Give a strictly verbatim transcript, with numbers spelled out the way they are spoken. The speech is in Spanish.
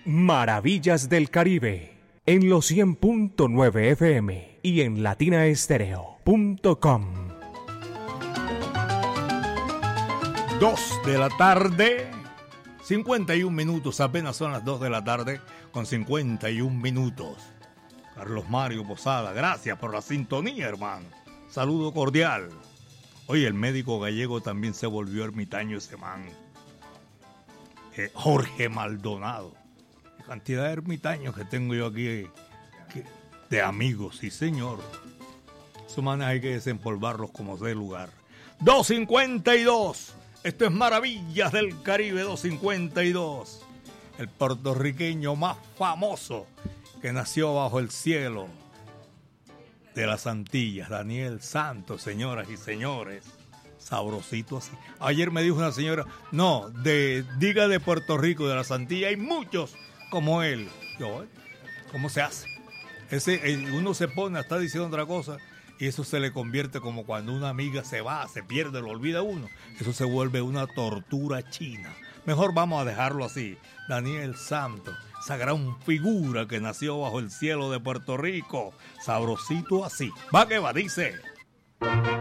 Maravillas del Caribe, en los cien punto nueve F M y en latina estéreo punto com. Dos de la tarde, cincuenta y un minutos, apenas son las dos de la tarde con cincuenta y un minutos. Carlos Mario Posada, gracias por la sintonía, hermano. Saludo cordial. Oye, el médico gallego también se volvió ermitaño ese man. Eh, Jorge Maldonado. La cantidad de ermitaños que tengo yo aquí eh, que, de amigos, sí señor. Esos manes hay que desempolvarlos como de lugar. dos cincuenta y dos. Esto es Maravillas del Caribe, dos cincuenta y dos. El puertorriqueño más famoso que nació bajo el cielo de las Antillas, Daniel Santos, señoras y señores. Sabrosito así. Ayer me dijo una señora, no, de diga de Puerto Rico, de las Antillas, hay muchos como él. Yo, ¿cómo se hace? Ese, uno se pone a estar diciendo otra cosa y eso se le convierte como cuando una amiga se va, se pierde, lo olvida uno. Eso se vuelve una tortura china. Mejor vamos a dejarlo así. Daniel Santos, esa gran figura que nació bajo el cielo de Puerto Rico. Sabrosito así. Va que va, dice.